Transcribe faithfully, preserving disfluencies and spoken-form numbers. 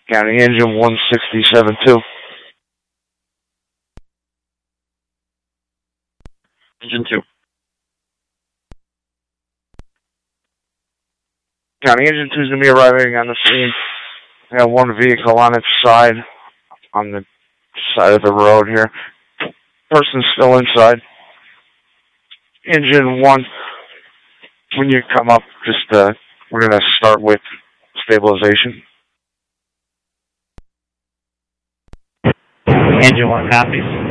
County engine one sixty-seven two. Engine two. County engine two is going to be arriving on the scene. We have one vehicle on its side, on the side of the road here. Person's still inside. Engine one, when you come up, just uh, we're going to start with stabilization. Engine one copies.